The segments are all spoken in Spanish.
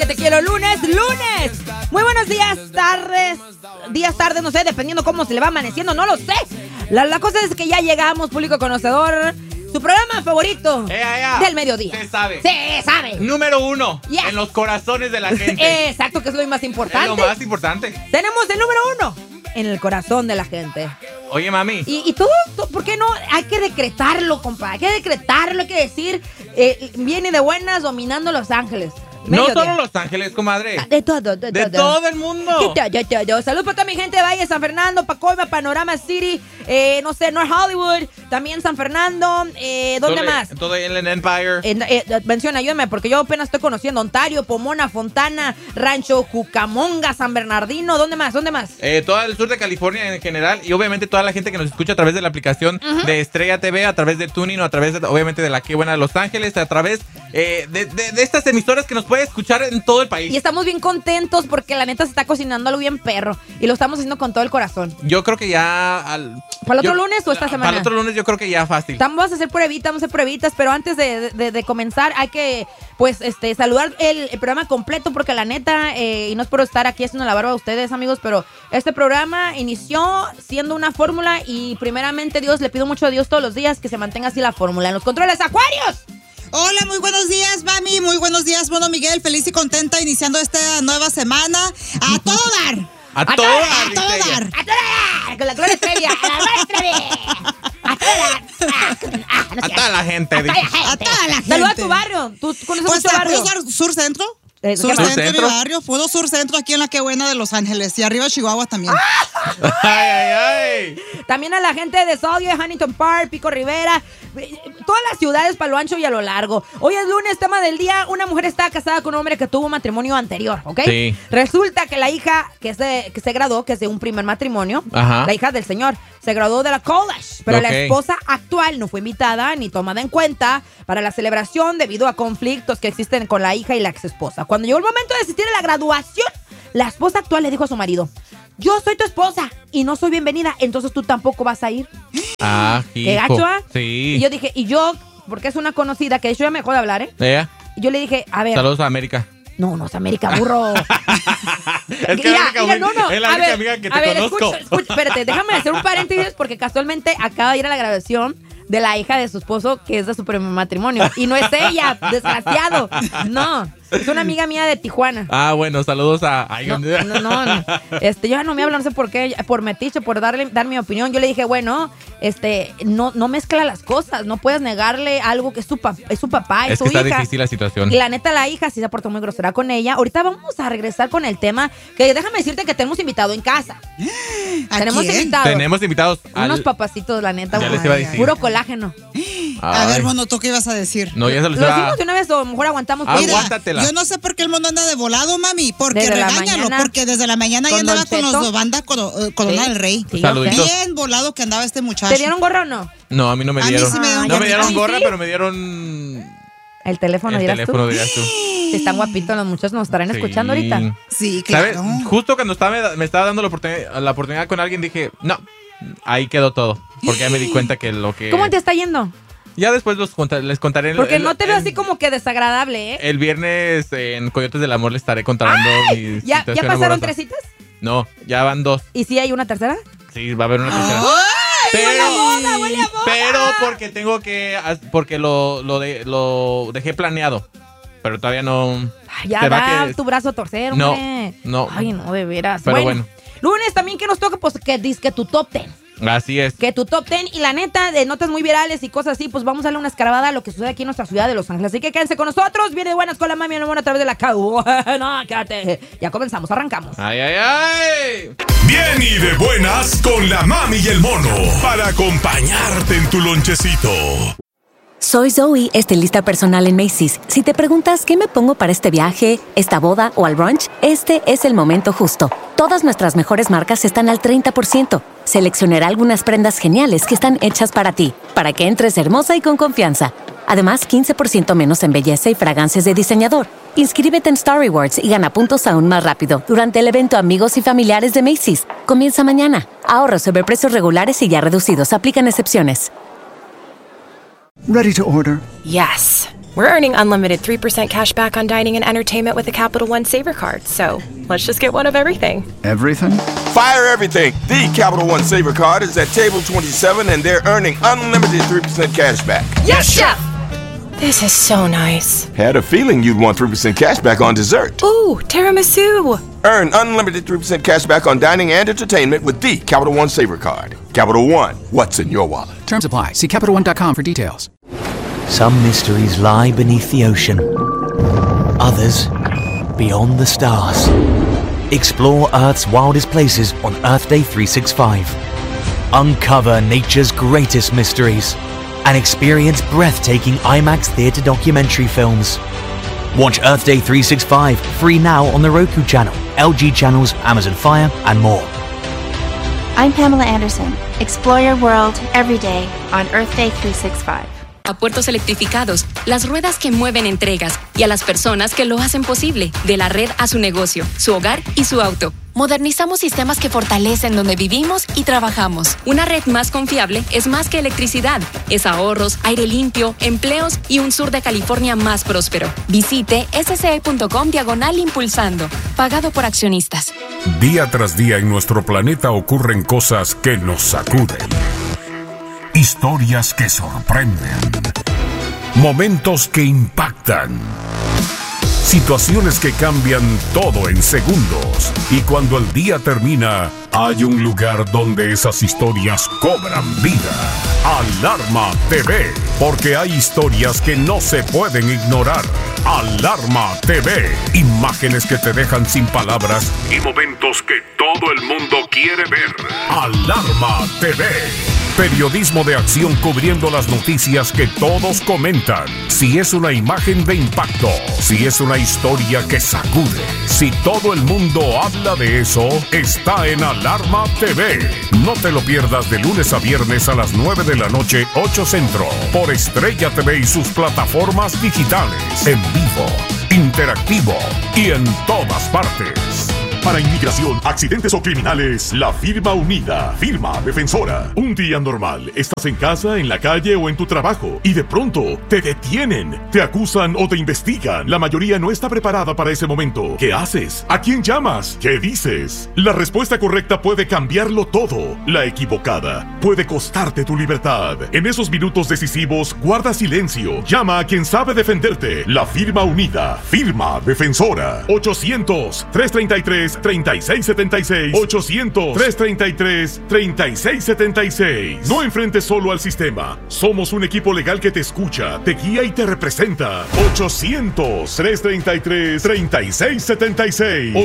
Te quiero lunes. Muy buenos días, tardes, no sé, dependiendo cómo se le va amaneciendo, no lo sé. La cosa es que ya llegamos, público conocedor. Su programa favorito del mediodía. Se sabe. Se sabe. Número 1 Yes. en los corazones de la gente. Exacto, que es lo más importante. Es lo más importante. Tenemos el número 1 en el corazón de la gente. Oye, mami. Y todo, ¿por qué no? Hay que decretarlo, compa. Hay que decretarlo, hay que decir, viene de buenas dominando Los Ángeles. No Mediodía. solo Los Ángeles, comadre. De todo. De todo el mundo. Saludos para toda mi gente de Valle, San Fernando, Pacoima, Panorama City, no sé, North Hollywood, también San Fernando, ¿dónde más? Todo ahí en el Empire. Menciona, ayúdame, porque yo apenas estoy conociendo Ontario, Pomona, Fontana, Rancho Cucamonga, San Bernardino, ¿dónde más? Todo el sur de California en general y obviamente toda la gente que nos escucha a través de la aplicación de Estrella TV, a través de Tuning o a través obviamente de la Qué Buena de Los Ángeles, a través de estas emisoras que nos puede escuchar en todo el país. Y estamos bien contentos porque la neta se está cocinando algo bien perro y lo estamos haciendo con todo el corazón. Yo creo que ya... ¿Para el otro lunes o esta semana? Para el otro lunes yo creo que ya fácil. Vamos a hacer pruebitas, pero antes de comenzar hay que, pues, saludar el programa completo porque la neta, y no es por estar aquí haciendo la barba a ustedes, amigos, pero este programa inició siendo una fórmula y primeramente Dios, le pido mucho a Dios todos los días que se mantenga así la fórmula. En los controles, Acuarios. Hola, muy buenos días, mami. Muy buenos días, Mono Miguel. Feliz y contenta iniciando esta nueva semana. A todo dar. A todo dar. Con la Gloria Trevi. A toda la gente. A toda la gente. Saluda a tu barrio. ¿Tú conoces mucho barrio? Sur Centro. Sur Centro, mi barrio. Puro Sur Centro aquí en la Qué Buena de Los Ángeles. Y arriba Chihuahua también. Ay. También a la gente de Saudio, Huntington Park, Pico Rivera, todas las ciudades para lo ancho y a lo largo. Hoy es lunes, tema del día. Una mujer está casada con un hombre que tuvo un matrimonio anterior, ¿ok? Sí. Resulta que la hija que se graduó, que es de un primer matrimonio, Ajá. la hija del señor, se graduó de la college, pero Ok. la esposa actual no fue invitada ni tomada en cuenta para la celebración debido a conflictos que existen con la hija y la ex esposa. Cuando llegó el momento de asistir a la graduación, la esposa actual le dijo a su marido: yo soy tu esposa y no soy bienvenida, entonces tú tampoco vas a ir. ¿Qué gacho, ah? Sí. Y yo dije, porque es una conocida, que de hecho ya me dejó de hablar, Y yo le dije, a ver. Saludos a América. No es América, burro. Es que es la única amiga que te conozco. Escucha, espérate, déjame hacer un paréntesis porque casualmente acaba de ir a la graduación de la hija de su esposo, que es de su primer matrimonio. Y no es ella, desgraciado. No, es una amiga mía de Tijuana. Ah, bueno, saludos a... No. Yo no me hablo, no sé por qué, por metiche, por dar mi opinión. Yo le dije, bueno, no mezcla las cosas, no puedes negarle algo que es su papá, es su que hija. está difícil la situación. Y la neta, la hija sí se portó muy grosera con ella. Ahorita vamos a regresar con el tema, que déjame decirte que tenemos invitado en casa. Tenemos invitados. Unos papacitos, la neta. Ya les iba a decir. Puro colágeno. A ver, Mono, ¿tú qué ibas a decir? No, ya se los ¿Lo decimos de una vez o mejor aguantamos? Aguántatela. Yo no sé por qué el Mono anda de volado, mami. Porque Desde la regáñalo, mañana, porque desde la mañana ya con andaba Don con los Cheto. de banda Corona del Rey. Sí, Saluditos. Bien volado que andaba este muchacho. ¿Te dieron gorra o no? No, a mí no me A mí dieron. sí me dieron No me gorra. dieron ¿Sí? gorra, pero me dieron... El teléfono, El dirás teléfono, tú. dirás tú. Si están guapitos los muchachos, nos estarán escuchando ahorita. Sí, ¿Sabes? claro. Justo cuando me estaba dando la oportunidad con alguien, dije, no, ahí quedó todo. Porque ya me di cuenta que lo que... ¿Cómo te está yendo? Ya después les contaré. Porque no te veo así como que desagradable, ¿eh? El viernes en Coyotes del Amor les estaré contando mi ¿Ya situación pasaron amorosa. 3 citas? No, ya van 2. ¿Y si hay una tercera? Sí, va a haber una tercera. huele a boda, huele a boda! Pero porque lo dejé planeado. Pero todavía no. Ay, ya se va da que- tu brazo a torcer, No, hombre. no. Ay, no, de veras. Pero bueno. Lunes también que nos toca, pues que dice tu top 10. Así es. Que tu top 10 y la neta de notas muy virales y cosas así, pues vamos a darle una escarbada a lo que sucede aquí en nuestra ciudad de Los Ángeles. Así que quédense con nosotros. Viene de buenas con la mami y el mono a través de la no, quédate. Ya comenzamos, arrancamos. ¡Ay! Bien y de buenas con la mami y el mono para acompañarte en tu lonchecito. Soy Zoe, estilista personal en Macy's. Si te preguntas qué me pongo para este viaje, esta boda o al brunch, este es el momento justo. Todas nuestras mejores marcas están al 30%. Seleccionaré algunas prendas geniales que están hechas para ti, para que entres hermosa y con confianza. Además, 15% menos en belleza y fragancias de diseñador. Inscríbete en Star Rewards y gana puntos aún más rápido durante el evento Amigos y Familiares de Macy's. Comienza mañana. Ahorros sobre precios regulares y ya reducidos. Aplican excepciones. Ready to order. Yes. We're earning unlimited 3% cash back on dining and entertainment with the Capital One Saver Card. So let's just get one of everything. Everything? Fire everything. The Capital One Saver Card is at table 27 and they're earning unlimited 3% cash back. Yes, Chef! This is so nice. Had a feeling you'd want 3% cash back on dessert. Ooh, tiramisu. Earn unlimited 3% cash back on dining and entertainment with the Capital One Saver Card. Capital One, what's in your wallet? Terms apply. See CapitalOne.com for details. Some mysteries lie beneath the ocean. Others, beyond the stars. Explore Earth's wildest places on Earth Day 365. Uncover nature's greatest mysteries and experience breathtaking IMAX theater documentary films. Watch Earth Day 365 free now on the Roku channel, LG channels, Amazon Fire, and more. I'm Pamela Anderson. Explore your world every day on Earth Day 365. A puertos electrificados, las ruedas que mueven entregas y a las personas que lo hacen posible, de la red a su negocio, su hogar y su auto. Modernizamos sistemas que fortalecen donde vivimos y trabajamos. Una red más confiable es más que electricidad. Es ahorros, aire limpio, empleos y un sur de California más próspero. Visite sce.com/impulsando. Pagado por accionistas. Día tras día en nuestro planeta ocurren cosas que nos sacuden. Historias que sorprenden. Momentos que impactan. Situaciones que cambian todo en segundos. Y cuando el día termina, hay un lugar donde esas historias cobran vida. Alarma TV. Porque hay historias que no se pueden ignorar. Alarma TV. Imágenes que te dejan sin palabras y momentos que todo el mundo quiere ver. Alarma TV. Periodismo de acción cubriendo las noticias que todos comentan. Si es una imagen de impacto, si es una historia que sacude, si todo el mundo habla de eso, está en Alarma TV. No te lo pierdas de lunes a viernes a las 9 de la noche, 8 Centro, por Estrella TV y sus plataformas digitales, en vivo, interactivo y en todas partes. Para inmigración, accidentes o criminales, la firma unida, firma defensora. Un día normal, estás en casa, en la calle o en tu trabajo y de pronto te detienen, te acusan o te investigan. La mayoría no está preparada para ese momento. ¿Qué haces? ¿A quién llamas? ¿Qué dices? La respuesta correcta puede cambiarlo todo. La equivocada puede costarte tu libertad. En esos minutos decisivos, guarda silencio. Llama a quien sabe defenderte. La firma unida, firma defensora. 800-333-3676. 800-333-3676. No enfrentes solo al sistema. Somos un equipo legal que te escucha, te guía y te representa. 800-333-3676.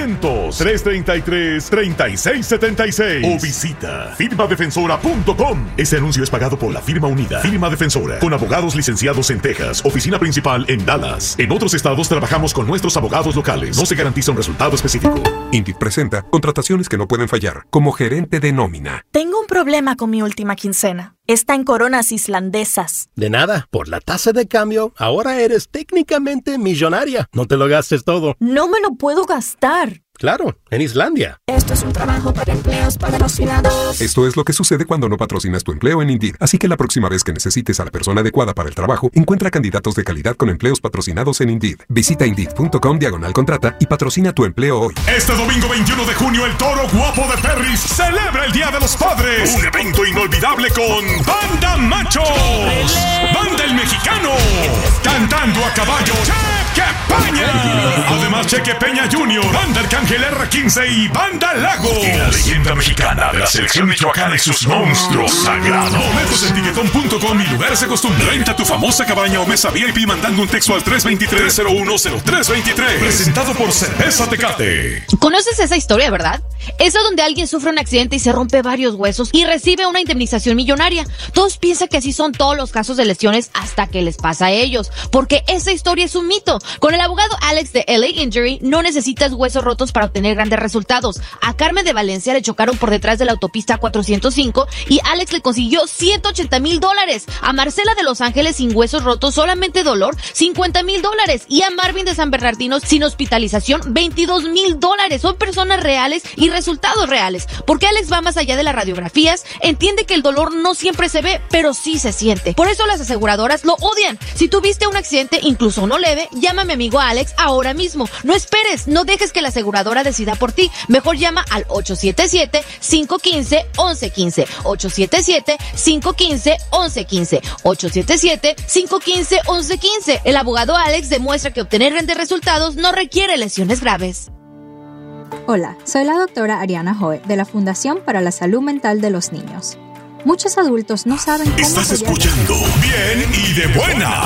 800-333-3676. O visita firmadefensora.com. Ese anuncio es pagado por la firma unida, firma defensora, con abogados licenciados en Texas, oficina principal en Dallas. En otros estados trabajamos con nuestros abogados locales. No se garantiza un resultado específico. Indeed presenta contrataciones que no pueden fallar. Como gerente de nómina. Tengo un problema con mi última quincena. Está en coronas islandesas. De nada, por la tasa de cambio, ahora eres técnicamente millonaria. No te lo gastes todo. No me lo puedo gastar. Claro, en Islandia. Esto es un trabajo para empleos patrocinados. Esto es lo que sucede cuando no patrocinas tu empleo en Indeed. Así que la próxima vez que necesites a la persona adecuada para el trabajo, encuentra candidatos de calidad con empleos patrocinados en Indeed. Visita Indeed.com/contrata y patrocina tu empleo hoy. Este domingo 21 de junio, el Toro Guapo de Perris celebra el Día de los Padres. Un evento inolvidable con Banda Machos, Banda El Mexicano, cantando a caballo, Cheque Peña. Además, Cheque Peña Jr., Banda Arcángel R15 y Banda Lago. Y la leyenda mexicana de la selección michoacana y sus monstruos sagrados. Boletos en tiquetón.com y lugares de costumbre. Renta tu famosa cabaña o mesa VIP mandando un texto al 323-010323. Presentado por Cerveza Tecate. ¿Conoces esa historia, verdad? Esa donde alguien sufre un accidente y se rompe varios huesos y recibe una indemnización millonaria. Todos piensan que así son todos los casos de lesiones hasta que les pasa a ellos, porque esa historia es un mito. Con el abogado Alex de LA injury, no necesitas huesos rotos para obtener grandes resultados. A Carmen de Valencia le chocaron por detrás de la autopista 405 y Alex le consiguió $180,000. A Marcela de Los Ángeles sin huesos rotos, solamente dolor, $50,000. Y a Marvin de San Bernardino sin hospitalización, $22,000. Son personas reales y resultados reales. Porque Alex va más allá de las radiografías, entiende que el dolor no siempre se ve, pero sí se siente. Por eso las aseguradoras lo odian. Si tuviste un accidente, incluso uno leve, llama a mi amigo Alex ahora mismo. No esperes, no dejes que la aseguradora decida por ti. Mejor llama al 877-515-1115. 877-515-1115. 877-515-1115. El abogado Alex demuestra que obtener grandes resultados no requiere lesiones graves. Hola, soy la doctora Ariana Joe de la Fundación para la Salud Mental de los Niños. Muchos adultos no saben cómo... Estás escuchando Bien y de Buenas.